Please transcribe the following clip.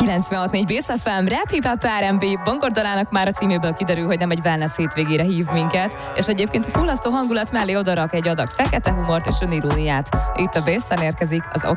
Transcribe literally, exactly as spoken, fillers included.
kilencvenhat négy Bész ef em, Rap, Hip Hop, er and bé, Bongor Dalának már a címéből kiderül, hogy nem egy wellness hétvégére hív minket, és egyébként a fullasztó hangulat mellé odarak egy adag fekete humort és öniróniát. Itt a Bészten érkezik az